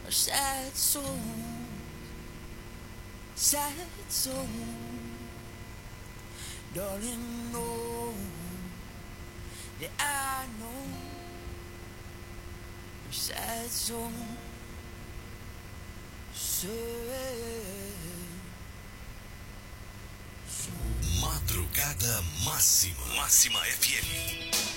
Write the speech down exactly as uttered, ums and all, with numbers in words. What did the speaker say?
a sad soul, sad soul. Darling, know that I know a sad soul. Madrugada Máxima. Máxima F M.